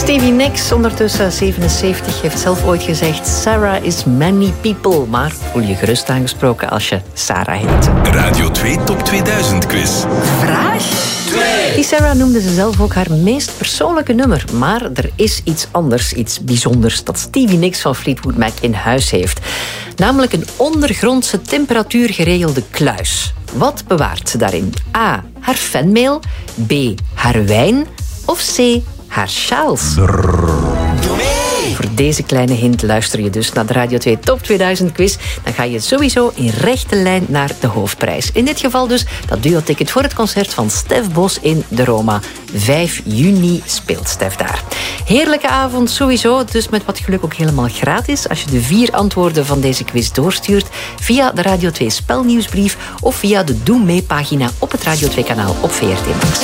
Stevie Nicks, ondertussen 77, heeft zelf ooit gezegd: Sarah is many people. Maar voel je gerust aangesproken als je Sarah heet. Radio 2 Top 2000 quiz. Vraag 2. Die Sarah noemde ze zelf ook haar meest persoonlijke nummer. Maar er is iets anders, iets bijzonders dat Stevie Nicks van Fleetwood Mac in huis heeft. Namelijk een ondergrondse temperatuurgeregelde kluis. Wat bewaart ze daarin? A. Haar fanmail. B. Haar wijn. Of C. Haar sjaals. Voor deze kleine hint luister je dus naar de Radio 2 Top 2000 quiz. Dan ga je sowieso in rechte lijn naar de hoofdprijs. In dit geval dus dat duo-ticket voor het concert van Stef Bos in de Roma. 5 juni speelt Stef daar. Heerlijke avond sowieso, dus met wat geluk ook helemaal gratis als je de 4 antwoorden van deze quiz doorstuurt via de Radio 2 spelnieuwsbrief of via de Doe Mee pagina op het Radio 2 kanaal op VRT Max.